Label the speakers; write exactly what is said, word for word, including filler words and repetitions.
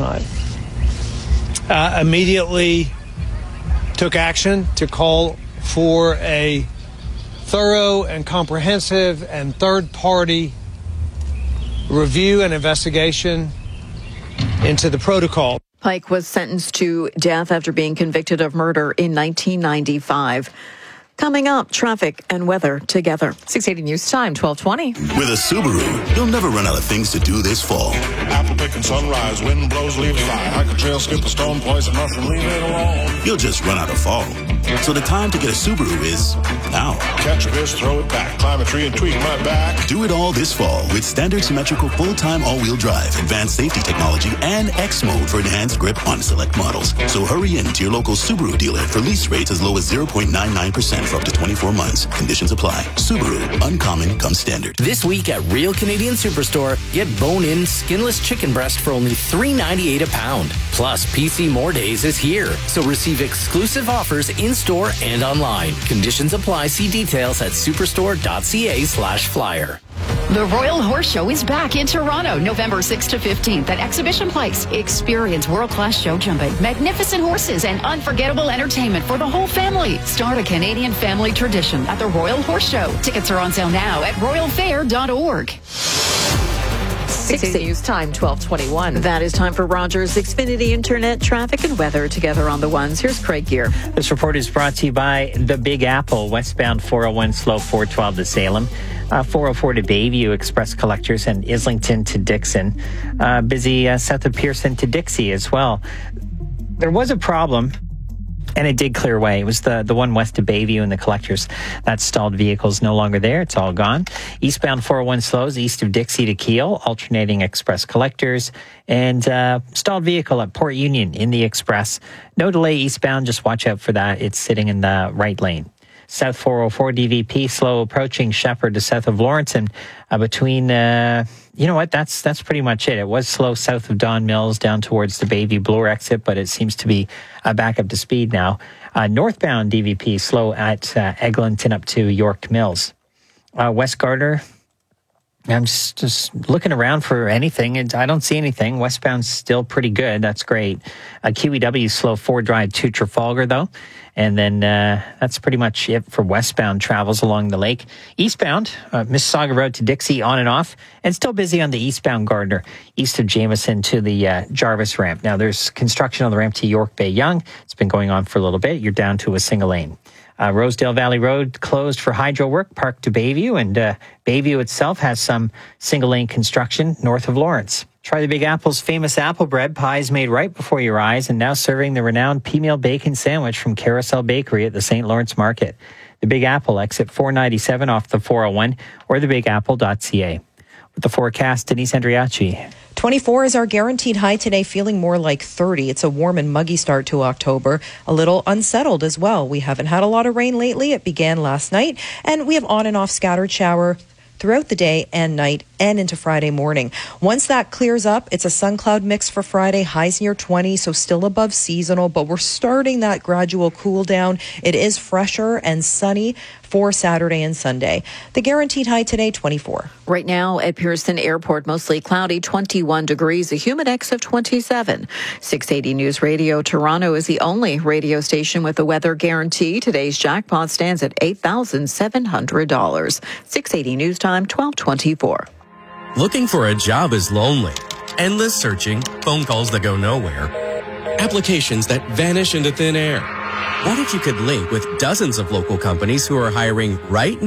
Speaker 1: night. Uh, immediately took action to call for a thorough and comprehensive and third-party review and investigation into the protocol.
Speaker 2: Pike was sentenced to death after being convicted of murder in nineteen ninety-five. Coming up, traffic and weather together. six eighty News Time, twelve twenty.
Speaker 3: With a Subaru, you'll never run out of things to do this fall.
Speaker 4: Apple picking sunrise, wind blows, leaves fly. Hike a trail, skip a stone, poison mushroom, leave it alone.
Speaker 3: You'll just run out of fall. So the time to get a Subaru is now.
Speaker 4: Catch a fish, throw it back, climb a tree and tweak my back.
Speaker 3: Do it all this fall with standard symmetrical full-time all-wheel drive, advanced safety technology, and X mode for enhanced grip on select models. So hurry in to your local Subaru dealer for lease rates as low as zero point nine nine percent for up to twenty-four months. Conditions apply. Subaru, uncommon comes standard.
Speaker 5: This week at Real Canadian Superstore, get bone-in skinless chicken breast for only three dollars and ninety-eight cents a pound. Plus, P C More Days is here, so receive exclusive offers in-store and online. Conditions apply. See details at superstore.ca slash flyer.
Speaker 6: The Royal Horse Show is back in Toronto, November sixth to fifteenth at Exhibition Place. Experience world-class show jumping, magnificent horses, and unforgettable entertainment for the whole family. Start a Canadian family tradition at the Royal Horse Show. Tickets are on sale now at royal fair dot org.
Speaker 2: six eighty News Time, twelve twenty-one. That is time for Rogers Xfinity Internet traffic and weather together on the ones. Here's Craig Gear.
Speaker 7: This report is brought to you by the Big Apple, westbound four oh one slow four twelve to Salem, uh, four oh four to Bayview, Express Collectors, and Islington to Dixon. Uh, busy uh, south of Pearson to Dixie as well. There was a problem, and it did clear away. It was the, the one west of Bayview and the Collectors. That stalled vehicle's no longer there. It's all gone. Eastbound four oh one slows east of Dixie to Kiel, alternating Express Collectors, and uh, stalled vehicle at Port Union in the Express. No delay eastbound. Just watch out for that. It's sitting in the right lane. South four oh four D V P slow approaching Shepherd to south of Lawrence, and uh, between, uh, you know what, that's that's pretty much it. It was slow south of Don Mills down towards the Bayview Bloor exit, but it seems to be uh, back up to speed now. Uh, northbound D V P slow at uh, Eglinton up to York Mills. Uh, West Gardner, I'm just, just looking around for anything, and I don't see anything. Westbound's still pretty good. That's great. Uh, Q E W slow four drive to Trafalgar, though. And then uh, that's pretty much it for westbound travels along the lake. Eastbound, uh, Mississauga Road to Dixie on and off, and still busy on the eastbound Gardner, east of Jameson to the uh, Jarvis ramp. Now, there's construction on the ramp to York Bay Yonge. It's been going on for a little bit. You're down to a single lane. Uh, Rosedale Valley Road closed for hydro work, Park to Bayview, and uh, Bayview itself has some single-lane construction north of Lawrence. Try the Big Apple's famous apple bread, pies made right before your eyes, and now serving the renowned pea-meal bacon sandwich from Carousel Bakery at the Saint Lawrence Market. The Big Apple, exit four ninety-seven off the four oh one, or the big apple dot c a. With the forecast, Denise Andriachi.
Speaker 8: twenty-four is our guaranteed high today, feeling more like thirty. It's a warm and muggy start to October. A little unsettled as well. We haven't had a lot of rain lately. It began last night, and we have on and off scattered shower throughout the day and night and into Friday morning. Once that clears up, it's a sun cloud mix for Friday, highs near twenty, so still above seasonal, but we're starting that gradual cool down. It is fresher and sunny for Saturday and Sunday. The guaranteed high today, twenty-four.
Speaker 2: Right now at Pearson Airport, mostly cloudy, twenty-one degrees, a humid X of twenty-seven. six eighty News Radio Toronto is the only radio station with a weather guarantee. Today's jackpot stands at eight thousand seven hundred dollars. six eighty News Time, twelve twenty-four.
Speaker 9: Looking for a job is lonely. Endless searching, phone calls that go nowhere, applications that vanish into thin air. What if you could link with dozens of local companies who are hiring right now?